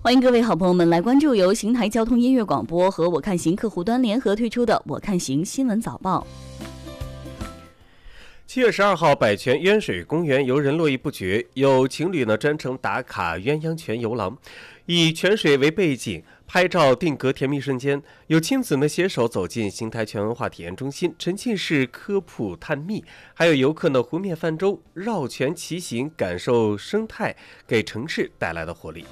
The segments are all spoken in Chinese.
欢迎各位好朋友们来关注由邢台交通音乐广播和我看行客户端联合推出的我看行新闻早报。 7月12号，百泉鸢水公园游人络绎不绝，有情侣专程打卡鸳鸯泉游廊，以泉水为背景拍照定格甜蜜瞬间；有亲子携手走进邢台泉文化体验中心，沉浸式科普探秘；还有游客湖面泛舟、绕泉骑行，感受生态给城市带来的活力。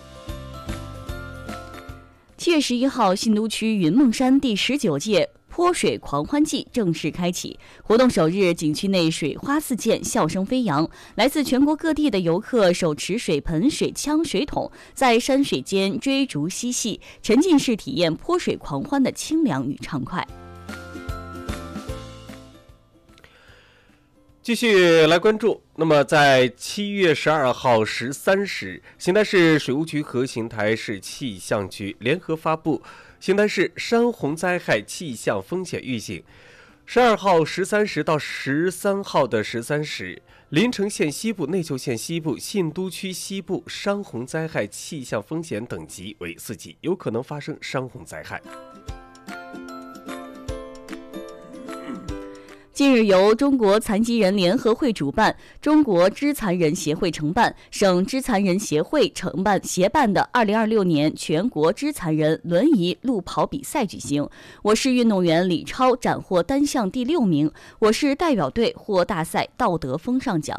7月11号，信都区云梦山第19届泼水狂欢季正式开启。活动首日，景区内水花四溅，笑声飞扬。来自全国各地的游客手持水盆、水枪、水桶，在山水间追逐嬉戏，沉浸式体验泼水狂欢的清凉与畅快。 继续来关注，那么在7月12号13时，邢台市水务局和邢台市气象局联合发布邢台市山洪灾害气象风险预警。12号13时到13号的13时，临城县西部、内丘县西部、信都区西部山洪灾害气象风险等级为4级，有可能发生山洪灾害。 近日，由中国残疾人联合会主办、中国肢残人协会承办、省肢残人协会协办的2026年全国肢残人轮椅路跑比赛举行。我市运动员李超斩获单项第6名，我市代表队获大赛道德风尚奖。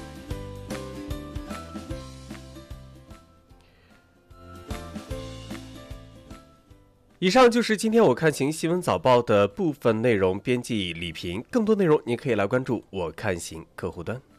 以上就是今天我看行新闻早报的部分内容，编辑李平。更多内容您可以来关注我看行客户端。